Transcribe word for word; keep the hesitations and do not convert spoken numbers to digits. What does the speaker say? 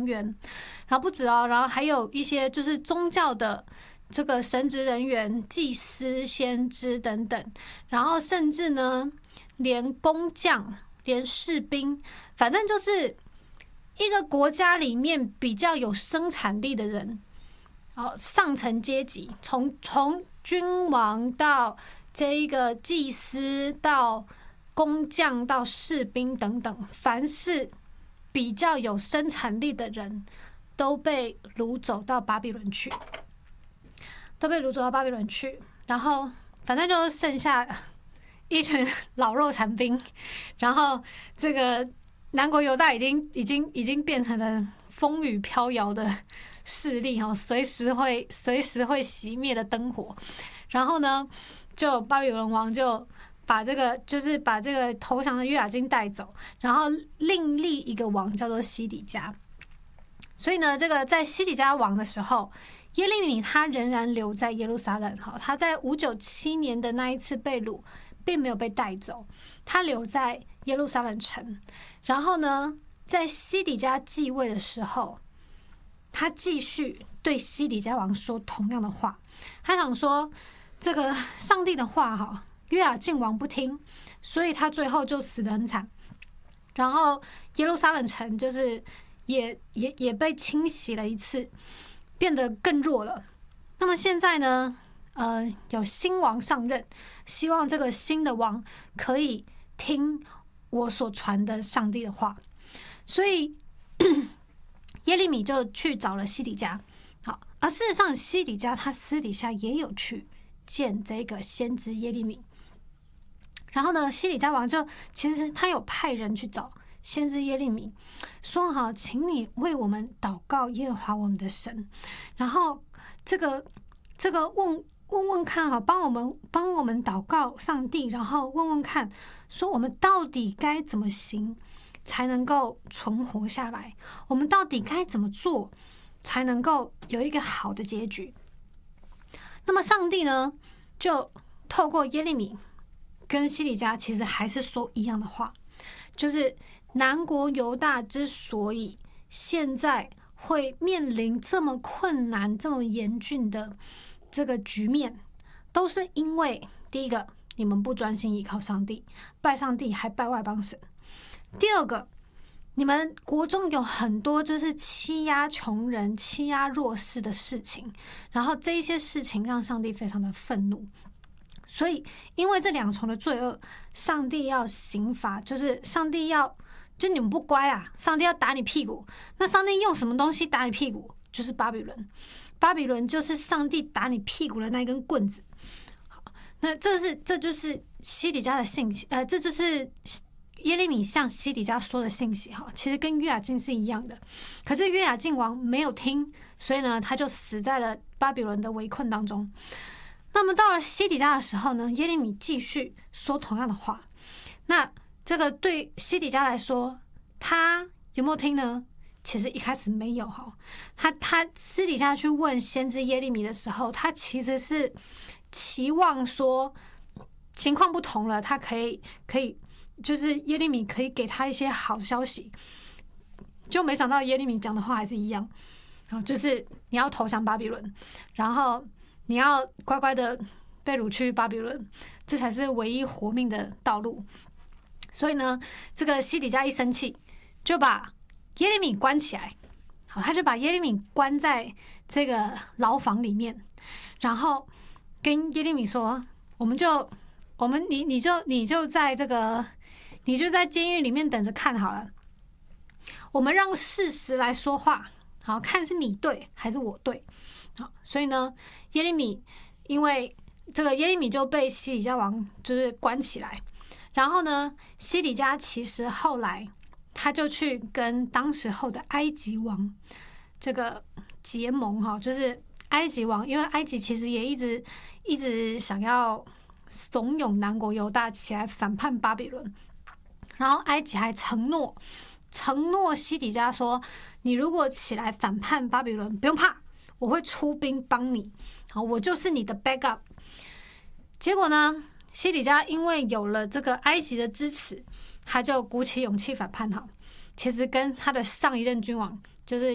员，然后不止哦，然后还有一些就是宗教的这个神职人员、祭司、先知等等，然后甚至呢，连工匠、连士兵，反正就是一个国家里面比较有生产力的人，哦，上层阶级，从从君王到这一个祭司到工匠到士兵等等，凡是比较有生产力的人都被掳走到巴比伦去，都被掳走到巴比伦去，然后反正就剩下一群老弱残兵，然后这个南国犹大已经已经已经变成了风雨飘摇的势力哦，随时会随时会熄灭的灯火。然后呢，就巴比伦王就把这个就是把这个投降的约雅斤带走，然后另立一个王叫做西底家。所以呢，这个在西底家王的时候，耶利米他仍然留在耶路撒冷。好，他在五九七年的那一次被掳，并没有被带走，他留在耶路撒冷城。然后呢，在西底家继位的时候，他继续对西底家王说同样的话。他想说，这个上帝的话哈，约雅敬王不听，所以他最后就死得很惨。然后耶路撒冷城就是也也也被清洗了一次，变得更弱了。那么现在呢，呃，有新王上任，希望这个新的王可以听我所传的上帝的话，所以耶利米就去找了西底家。好，而事实上西底家他私底下也有去见这个先知耶利米。然后呢，西底家王就其实他有派人去找先知耶利米，说好，请你为我们祷告耶和华我们的神，然后这个这个问问问看哈，帮我们帮我们祷告上帝，然后问问看，说我们到底该怎么行才能够存活下来？我们到底该怎么做才能够有一个好的结局？那么上帝呢，就透过耶利米跟西底家，其实还是说一样的话，就是南国犹大之所以现在会面临这么困难、这么严峻的这个局面，都是因为第一个，你们不专心依靠上帝，拜上帝还拜外邦神；第二个，你们国中有很多就是欺压穷人、欺压弱势的事情，然后这一些事情让上帝非常的愤怒。所以因为这两重的罪恶，上帝要刑罚，就是上帝要就你们不乖啊，上帝要打你屁股。那上帝用什么东西打你屁股？就是巴比伦。巴比伦就是上帝打你屁股的那根棍子。好，那这是这就是西底家的信息，呃，这就是耶利米向西底家说的信息哈，其实跟约雅敬是一样的。可是约雅敬王没有听，所以呢，他就死在了巴比伦的围困当中。那么到了西底家的时候呢，耶利米继续说同样的话。那这个对西底家来说，他有没有听呢？其实一开始没有哈。他他私底下去问先知耶利米的时候，他其实是期望说情况不同了，他可以可以就是耶利米可以给他一些好消息。就没想到耶利米讲的话还是一样，就是你要投降巴比伦，然后你要乖乖的被掳去巴比伦，这才是唯一活命的道路。所以呢，这个西底家一生气，就把耶利米关起来。好，他就把耶利米关在这个牢房里面，然后跟耶利米说：“我们就，我们你你就你就在这个，你就在监狱里面等着看好了。我们让事实来说话，好看是你对还是我对。”好，所以呢，耶利米因为这个耶利米就被西底家王就是关起来，然后呢，西底家其实后来他就去跟当时候的埃及王这个结盟哈，就是埃及王，因为埃及其实也一直一直想要怂恿南国犹大起来反叛巴比伦，然后埃及还承诺承诺西底家说，你如果起来反叛巴比伦，不用怕。我会出兵帮你，好，我就是你的 backup。结果呢，西底家因为有了这个埃及的支持，他就鼓起勇气反叛。好，其实跟他的上一任君王就是